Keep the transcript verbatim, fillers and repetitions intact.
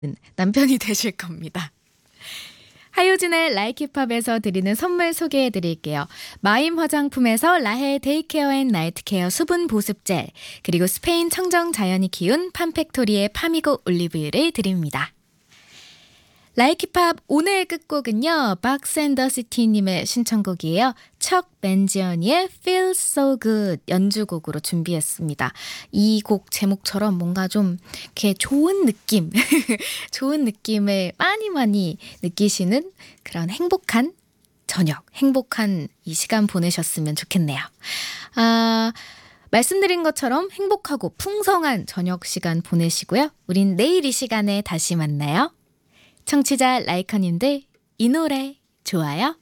남편이 되실 겁니다. 하효진의 라이크 힙합에서 드리는 선물 소개해 드릴게요. 마임 화장품에서 라헬 데이케어 앤 나이트 케어 수분 보습 젤, 그리고 스페인 청정 자연이 키운 팜팩토리의 파미고 올리브유를 드립니다. 라이크 힙합 오늘 끝곡은요, 박스앤더시티님의 신청곡이에요. 척 맨지언니의 Feel So Good 연주곡으로 준비했습니다. 이 곡 제목처럼 뭔가 좀 이렇게 좋은 느낌, 좋은 느낌을 많이 많이 느끼시는 그런 행복한 저녁, 행복한 이 시간 보내셨으면 좋겠네요. 아, 말씀드린 것처럼 행복하고 풍성한 저녁 시간 보내시고요. 우린 내일 이 시간에 다시 만나요. 청취자 라이커님들, 이 노래 좋아요?